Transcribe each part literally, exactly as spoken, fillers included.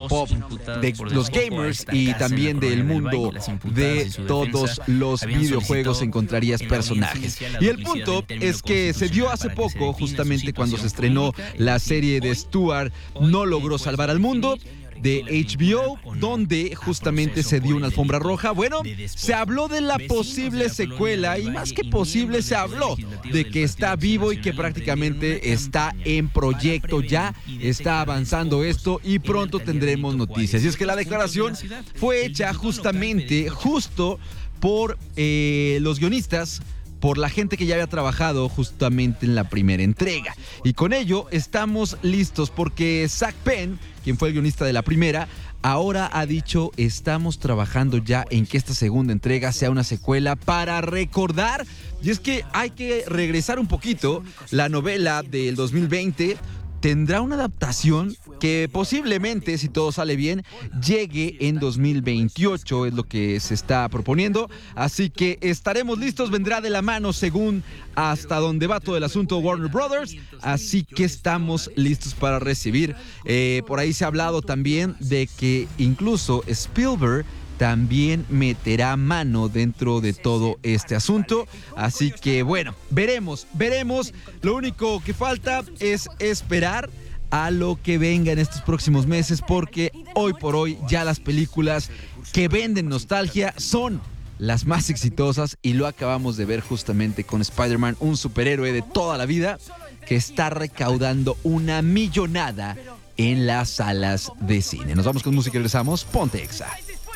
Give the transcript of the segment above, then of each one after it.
pop, de los gamers y también del mundo de todos los videojuegos encontrarías personajes. Y el punto es que se dio hace poco, justamente cuando se estrenó la serie de Stuart, No logró salvar al mundo, de H B O, donde justamente se dio una alfombra roja. Bueno, se habló de la posible secuela y más que posible se habló de que está vivo y que prácticamente está en proyecto, ya está avanzando esto y pronto tendremos noticias. Y es que la declaración fue hecha justamente, justo por eh, los guionistas, por la gente que ya había trabajado justamente en la primera entrega. Y con ello estamos listos porque Zach Penn, quien fue el guionista de la primera, ahora ha dicho: estamos trabajando ya en que esta segunda entrega sea una secuela para recordar. Y es que hay que regresar un poquito. La novela del dos mil veinte tendrá una adaptación que posiblemente, si todo sale bien, llegue en dos mil veintiocho, es lo que se está proponiendo. Así que estaremos listos, vendrá de la mano según hasta donde va todo el asunto Warner Brothers. Así que estamos listos para recibir. Eh, por ahí se ha hablado también de que incluso Spielberg también meterá mano dentro de todo este asunto. Así que bueno, veremos, veremos. Lo único que falta es esperar a lo que venga en estos próximos meses, porque hoy por hoy ya las películas que venden nostalgia son las más exitosas y lo acabamos de ver justamente con Spider-Man, un superhéroe de toda la vida que está recaudando una millonada en las salas de cine. Nos vamos con música y regresamos. Ponte Exa.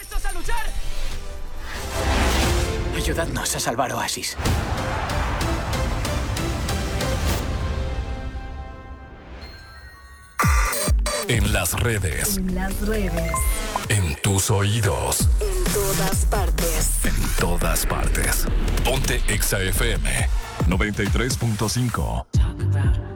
Ayudadnos a salvar Oasis. En las redes. En las redes. En tus oídos. En todas partes. En todas partes. Ponte Exa F M noventa y tres punto cinco. Talk about